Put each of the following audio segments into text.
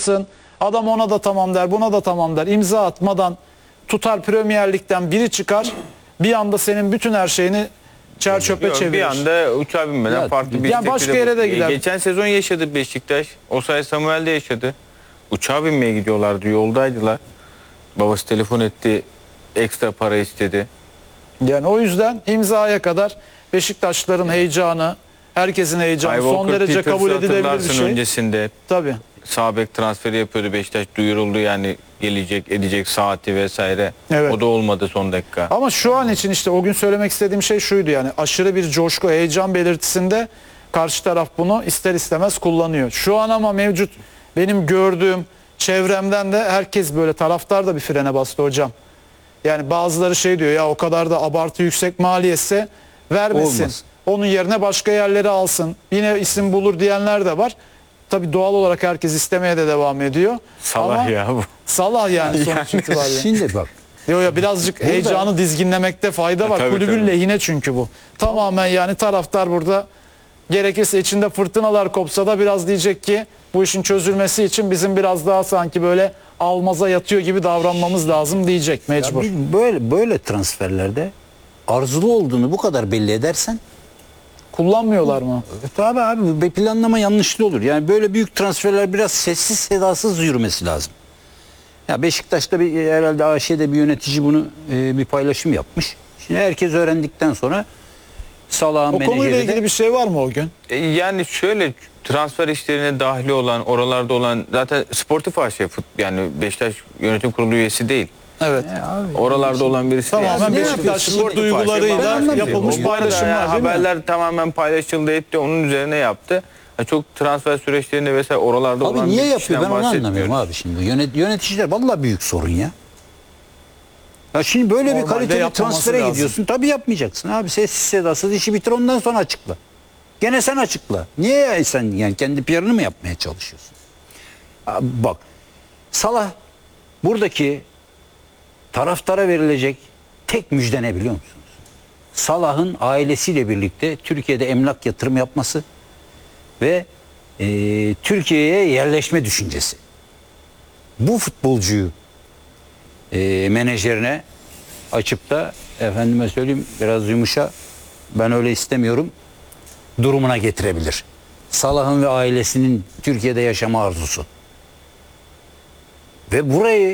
anlatırsın. Adam ona da tamam der, buna da tamam der. İmza atmadan tutar Premier Lig'den biri çıkar. Bir anda senin bütün her şeyini çer çöpe çevirir. Bir anda uçağa binmeden Ya, farklı bir yani başka yere de gider. Geçen sezon yaşadı Beşiktaş. Osay Samuel'de yaşadı. Uçağa binmeye gidiyorlardı. Yoldaydılar. Babası telefon etti. Ekstra para istedi. Yani o yüzden imzaya kadar Beşiktaşların heyecanı, herkesin heyecanı son derece kabul edilebilir bir şey. Öncesinde Tabii. sağ bek transferi yapıyordu Beşiktaş, duyuruldu yani gelecek edecek saati vesaire. Evet. O da olmadı son dakika. Ama şu an için işte o gün söylemek istediğim şey şuydu, yani aşırı bir coşku, heyecan belirtisinde karşı taraf bunu ister istemez kullanıyor. Şu an ama mevcut benim gördüğüm çevremden de herkes böyle, taraftar da bir frene bastı hocam. Yani bazıları şey diyor ya, o kadar da abartı yüksek maliyetse vermesin. Olmaz. Onun yerine başka yerleri alsın. Yine isim bulur diyenler de var. Tabii doğal olarak herkes istemeye de devam ediyor. Salah Ama ya bu. Salah yani sonuç itibariyle. Şimdi bak. Yo ya, birazcık heyecanı dizginlemekte fayda var. Tabii, Kulübün tabii. lehine çünkü bu. Tamamen yani taraftar burada gerekirse içinde fırtınalar kopsa da biraz diyecek ki bu işin çözülmesi için bizim biraz daha sanki böyle almaza yatıyor gibi davranmamız lazım diyecek Ya mecbur. biz böyle transferlerde arzulu olduğunu bu kadar belli edersen Kullanmıyorlar mı? tabii abi bir planlama yanlışlı olur. Yani böyle büyük transferler biraz sessiz sedasız yürümesi lazım. Ya Beşiktaş'ta herhalde AŞ'de bir yönetici bunu bir paylaşım yapmış. Şimdi herkes öğrendikten sonra Salah'ın O konuyla menajeri ilgili de bir şey var mı o gün? Yani şöyle, transfer işlerine dahil olan, oralarda olan zaten sportif AŞ, yani Beşiktaş yönetim kurulu üyesi değil. Evet. Oralarda olan birisi değil. Tamamen ne Beşiktaşlı'nın Sportif duygularıyla AŞ. yapılmış Bu arada paylaşımlar değil mi? haberler tamamen paylaşıldı etti, onun üzerine yaptı. Çok transfer süreçlerinde vesaire oralarda olan abi niye bir yapıyor kişiden ben onu bahsetmiyoruz. anlamıyorum abi şimdi. Yöneticiler vallahi büyük sorun ya. Ya şimdi böyle bir Normalde kaliteli yapmaması transfere lazım. gidiyorsun. Tabii yapmayacaksın abi. Sessiz sedasız işi bitir, ondan sonra açıkla. Gene sen açıkla. Niye ya sen yani kendi PR'ını mı yapmaya çalışıyorsun? Abi bak, Salah buradaki taraftara verilecek tek müjde ne biliyor musunuz? Salah'ın ailesiyle birlikte Türkiye'de emlak yatırım yapması ve Türkiye'ye yerleşme düşüncesi. Bu futbolcuyu menajerine açıp da efendime söyleyeyim biraz yumuşa, ben öyle istemiyorum durumuna getirebilir. Salah'ın ve ailesinin Türkiye'de yaşama arzusu. Ve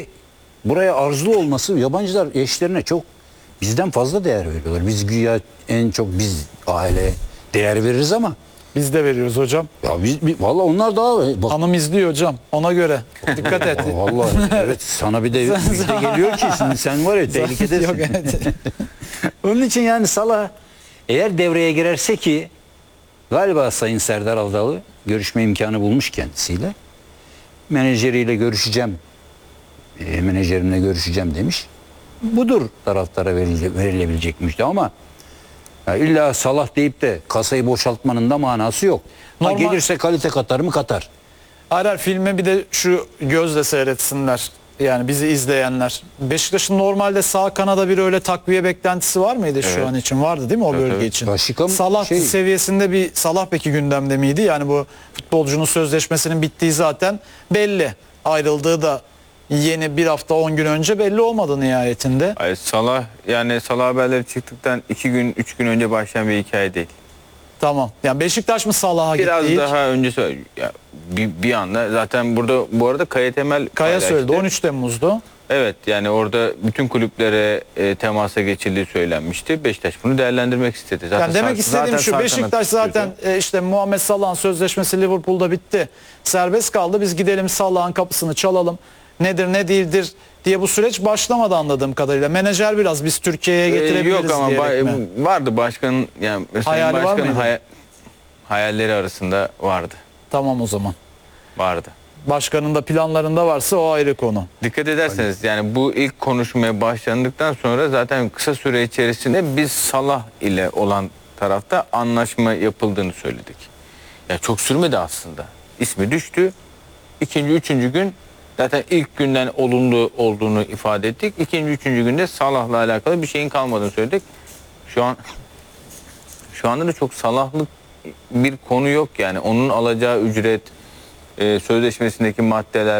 buraya arzulu olması, yabancılar eşlerine çok bizden fazla değer veriyorlar. Biz güya en çok biz aile değer veririz ama Biz de veriyoruz hocam. ya biz vallahi onlar daha bak, Hanım izliyor hocam. Ona göre. Dikkat et. vallahi evet sana bir de müjde geliyor ki şimdi sen var ya tehlikedesin. Yok, evet. Onun için yani Salah eğer devreye girerse, ki galiba Sayın Serdar Adalı görüşme imkanı bulmuş kendisiyle. Menajeriyle görüşeceğim. Menajerimle görüşeceğim demiş. Budur taraftara verilebilecek müjde ama ya illa Salah deyip de kasayı boşaltmanın da manası yok. Normal- Gelirse kalite katar mı katar. Arar filmi bir de şu gözle seyretsinler. Yani bizi izleyenler. Beşiktaş'ın normalde sağ kanada bir öyle takviye beklentisi var mıydı şu Evet. an için? Vardı değil mi o bölge evet. için? Raşika mı? Salah Şey- seviyesinde bir Salah peki gündemde miydi? Yani bu futbolcunun sözleşmesinin bittiği zaten belli. Ayrıldığı da yeni bir hafta 10 gün önce belli olmadı nihayetinde. Ay, Salah haberleri çıktıktan 2 gün 3 gün önce başlayan bir hikaye değil. Tamam. Yani Beşiktaş mı Salah'a gitti? Biraz ilk? daha önce bir anda zaten burada bu arada Kaya Temel Kaya paylaştı. söyledi. 13 Temmuz'da. Evet, yani orada bütün kulüplere temasa geçildiği söylenmişti. Beşiktaş bunu değerlendirmek istedi. Zaten Yani demek istediğim şu, Beşiktaş zaten işte Muhammed Salah'ın sözleşmesi Liverpool'da bitti. Serbest kaldı. Biz gidelim Salah'ın kapısını çalalım. Nedir ne değildir diye bu süreç başlamadı anladığım kadarıyla. Menajer biraz biz Türkiye'ye getirebiliriz yok ama diyerek mi? vardı başkanın, yani mesela Hayali var başkanın mıydı? hayalleri arasında vardı. Tamam o zaman. Vardı. Başkanın da planlarında varsa o ayrı konu. Dikkat ederseniz yani bu ilk konuşmaya başlandıktan sonra zaten kısa süre içerisinde biz Salah ile olan tarafta anlaşma yapıldığını söyledik. Ya çok sürmedi aslında. İsmi düştü. İkinci, üçüncü gün zaten ilk günden olumlu olduğunu ifade ettik. İkinci, üçüncü günde Salah'la alakalı bir şeyin kalmadığını söyledik. Şu anda da çok Salah'lık bir konu yok yani. Onun alacağı ücret, sözleşmesindeki maddeler,